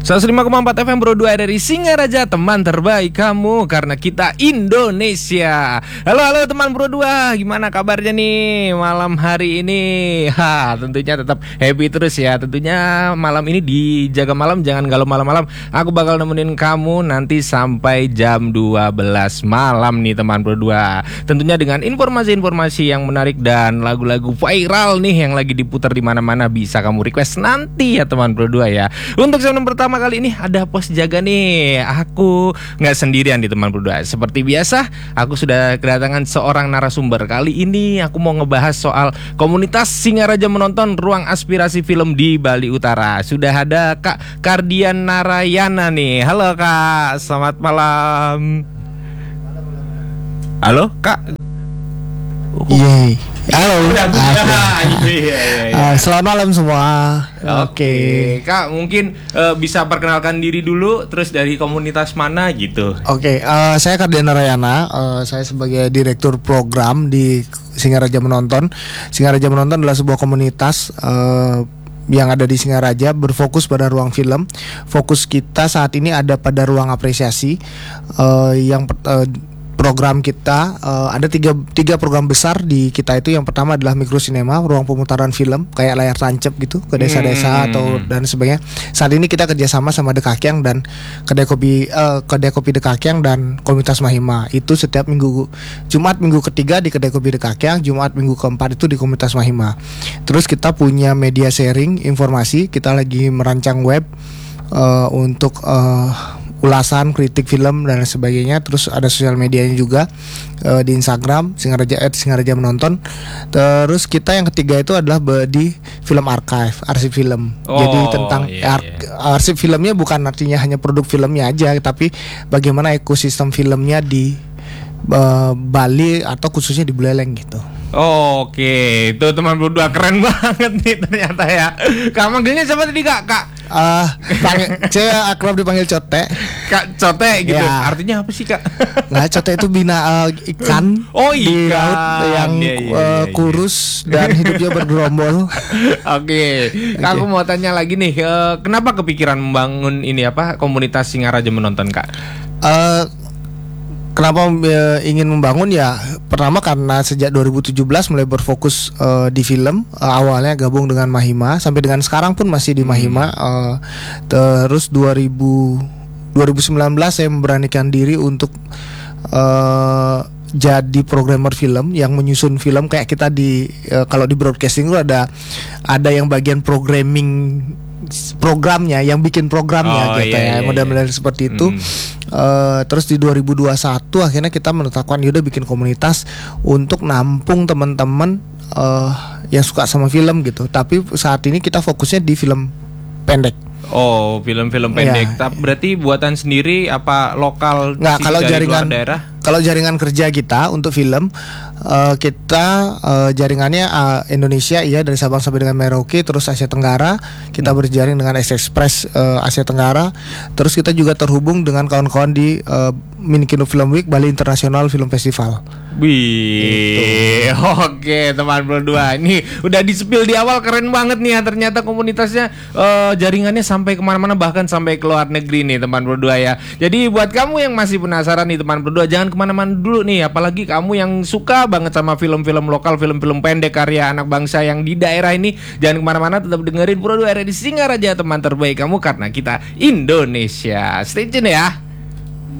105,4 FM Bro 2 dari Singaraja, teman terbaik kamu karena kita Indonesia. Halo teman Bro 2, gimana kabarnya nih malam hari ini? Tentunya tetap happy terus ya. Tentunya malam ini dijaga malam, jangan galau malam-malam. Aku bakal nemenin kamu nanti sampai jam 12 malam nih teman Bro 2. Tentunya dengan informasi-informasi yang menarik dan lagu-lagu viral nih yang lagi diputar di mana-mana, bisa kamu request nanti ya teman Bro 2 ya. Untuk segmen pertama kali ini ada pos jaga nih. Aku nggak sendirian di teman berdua. Seperti biasa, aku sudah kedatangan seorang narasumber. Kali ini aku mau ngebahas soal komunitas Singaraja Menonton, ruang aspirasi film di Bali Utara. Sudah ada Kak Kardian Narayana nih. Halo Kak, selamat malam. Halo Kak. Yeay. Halo. Selamat malam semua. Oke. Kak, mungkin bisa perkenalkan diri dulu, terus dari komunitas mana gitu. Oke, saya Kardian Narayana. Saya sebagai direktur program di Singaraja Menonton. Singaraja Menonton adalah sebuah komunitas yang ada di Singaraja, berfokus pada ruang film. Fokus kita saat ini ada pada ruang apresiasi. Program kita ada tiga program besar di kita itu. Yang pertama adalah mikrosinema, ruang pemutaran film kayak layar tancap gitu ke desa-desa atau dan sebagainya. Saat ini kita kerjasama sama Dekakyang dan kedai kopi Dekakyang dan komunitas Mahima. Itu setiap minggu Jumat minggu ketiga di kedai kopi Dekakyang, Jumat minggu keempat itu di komunitas Mahima. Terus kita punya media sharing informasi. Kita lagi merancang web untuk ulasan, kritik film dan sebagainya. Terus ada sosial medianya juga di Instagram Singaraja Menonton. Terus kita yang ketiga itu adalah di film archive, arsip film. Jadi tentang arsip filmnya bukan artinya hanya produk filmnya aja, tapi bagaimana ekosistem filmnya di Bali atau khususnya di Buleleng gitu. Oke, itu teman berdua keren banget nih ternyata ya. Kak, manggilnya siapa tadi Kak? Saya akrab dipanggil Cote. Kak Cote gitu. Ya. Artinya apa sih Kak? Nah, Cote itu bina ikan. Di laut yang kurus dan hidupnya bergerombol. Oke. Aku mau tanya lagi nih, kenapa kepikiran membangun ini komunitas Singaraja Menonton Kak? Kenapa ingin membangun ya? Pertama karena sejak 2017 mulai berfokus di film. Awalnya gabung dengan Mahima, sampai dengan sekarang pun masih di Mahima. Terus 2019 saya memberanikan diri untuk jadi programmer film yang menyusun film. Kayak kita kalau di broadcasting itu ada yang bagian programnya, yang bikin programnya model-model seperti itu. Terus di 2021 akhirnya kita menetapkan yaudah bikin komunitas untuk nampung teman-teman yang suka sama film gitu. Tapi saat ini kita fokusnya di film pendek. Oh, film-film pendek. Ya. Berarti buatan sendiri apa lokal? Nggak, kalau jaringan daerah? Kalau jaringan kerja kita untuk film, kita jaringannya Indonesia dari Sabang sampai dengan Merauke, terus Asia Tenggara kita berjaring dengan Express Asia Tenggara. Terus kita juga terhubung dengan kawan-kawan di Minikino Film Week Bali International Film Festival. Wih, oke teman berdua, ini udah di-spill di awal, keren banget nih ya. Ternyata komunitasnya jaringannya sampai kemana-mana, bahkan sampai ke luar negeri nih teman berdua ya. Jadi buat kamu yang masih penasaran nih teman berdua, jangan kemana-mana dulu nih. Apalagi kamu yang suka banget sama film-film lokal, film-film pendek karya anak bangsa yang di daerah ini, jangan kemana-mana, tetap dengerin Bro 2 di Singaraja, teman terbaik kamu karena kita Indonesia. Stay tune ya.